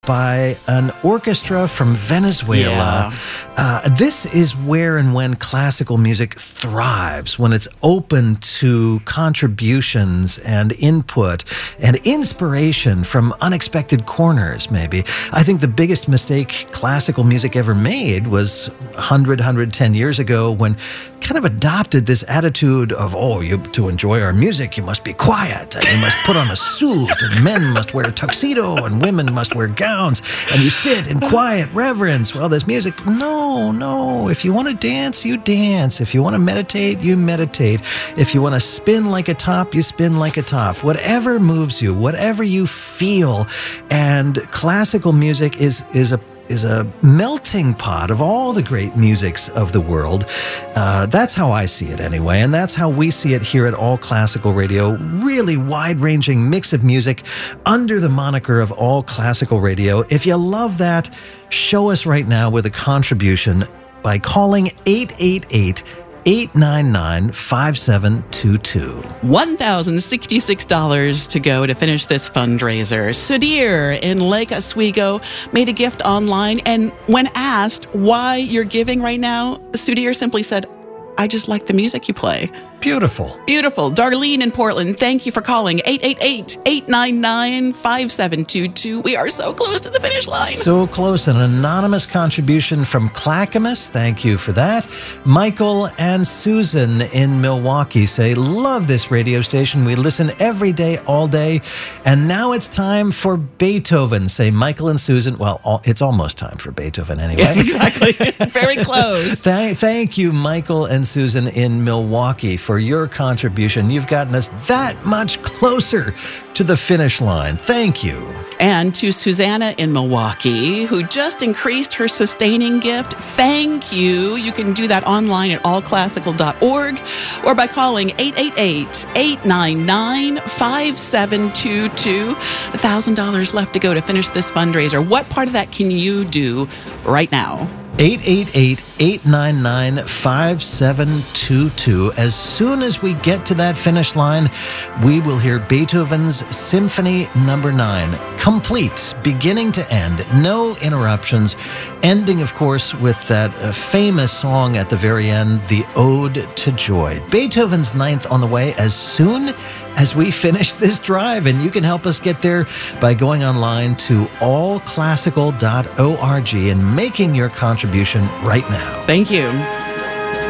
by an orchestra from Venezuela. This is where and when classical music thrives, when it's open to contributions and input and inspiration from unexpected corners, maybe. I think the biggest mistake classical music ever made was 110 years ago, when kind of adopted this attitude of, to enjoy our music, you must be quiet, and you must put on a suit, and men must wear a tuxedo, and women must wear gowns, and you sit in quiet reverence while there's music. No. If you want to dance, you dance. If you want to meditate, you meditate. If you want to spin like a top, you spin like a top. Whatever moves you, whatever you feel. And classical music is a melting pot of all the great musics of the world. That's how I see it anyway, and that's how we see it here at All Classical Radio. Really wide-ranging mix of music under the moniker of All Classical Radio. If you love that, show us right now with a contribution by calling 888-899-5722. $1,066 to go to finish this fundraiser. Sudhir in Lake Oswego made a gift online, and when asked why you're giving right now, Sudhir simply said, I just like the music you play. Beautiful. Beautiful. Darlene in Portland, thank you for calling 888-899-5722. We are so close to the finish line. So close. An anonymous contribution from Clackamas. Thank you for that. Michael and Susan in Milwaukee say, love this radio station. We listen every day, all day. And now it's time for Beethoven, say Michael and Susan. Well, it's almost time for Beethoven anyway. Yes, exactly. Very close. Thank you, Michael and Susan in Milwaukee, for your contribution. You've gotten us that much closer to the finish line. Thank you. And to Susanna in Milwaukee, who just increased her sustaining gift, thank you. You can do that online at allclassical.org or by calling 888-899-5722. $1,000 left to go to finish this fundraiser. What part of that can you do right now? 888-899-5722. As soon as we get to that finish line, we will hear Beethoven's Symphony No. 9, complete, beginning to end, no interruptions, ending, of course, with that famous song at the very end, the Ode to Joy. Beethoven's Ninth on the way as soon as we finish this drive, and you can help us get there by going online to allclassical.org and making your contribution right now. Thank you.